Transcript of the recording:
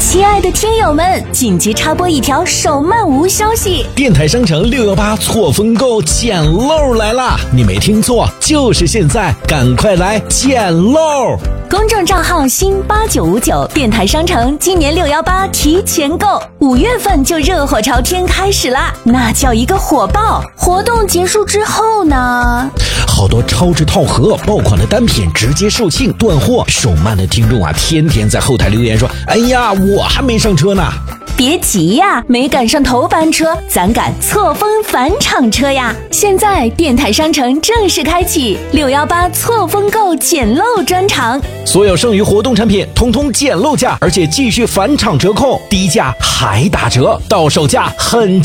亲爱的听友们，紧急插播一条手慢无消息， 电台商城618错峰购捡漏来啦！你没听错，就是现在，赶快来捡漏！ 公众账号新8959，电台商城今年618提前购，5月份就热火朝天开始啦，那叫一个火爆！活动结束之后呢， 好多超值套盒、爆款的单品直接售罄断货，手慢的听众啊，天天在后台留言说：“哎呀，我还没上车呢。” 别急呀，没赶上头班车，咱赶错峰返场车呀！现在电台商城正式开启618错峰购捡漏专场， 所有剩余活动产品通通捡漏价，而且继续返场折扣，低价还打折，到手价很